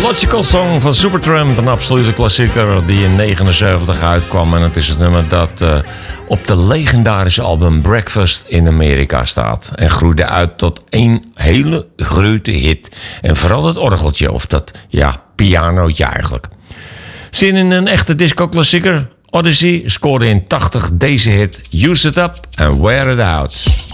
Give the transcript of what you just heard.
Logical Song van Supertramp, een absolute klassieker die in 1979 uitkwam. En het is het nummer dat op de legendarische album Breakfast in Amerika staat. En groeide uit tot één hele grote hit. En vooral het orgeltje, of dat, pianootje eigenlijk. Zin in een echte disco-klassieker? Odyssey scoorde in 80 deze hit Use It Up and Wear It Out.